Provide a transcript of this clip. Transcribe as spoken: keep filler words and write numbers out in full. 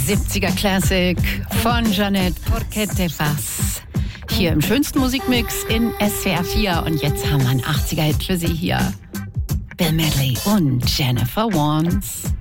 siebziger Classic von Jeanette Porque te vas. Hier im schönsten Musikmix in S W R vier. Und jetzt haben wir einen achtziger-Hit für Sie hier. Bill Medley und Jennifer Warnes.